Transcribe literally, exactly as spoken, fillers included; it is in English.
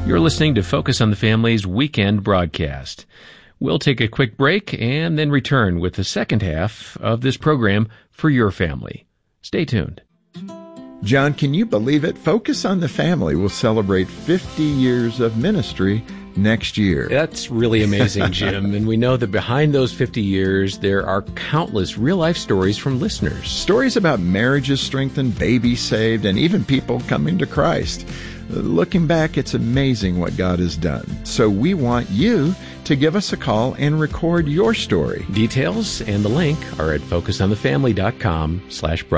You're listening to Focus on the Family's weekend broadcast. We'll take a quick break and then return with the second half of this program for your family. Stay tuned. John, can you believe it? Focus on the Family will celebrate fifty years of ministry next year. That's really amazing, Jim. And we know that behind those fifty years, there are countless real-life stories from listeners. Stories about marriages strengthened, babies saved, and even people coming to Christ. Looking back, it's amazing what God has done. So we want you to give us a call and record your story. Details and the link are at focus on the family dot com slash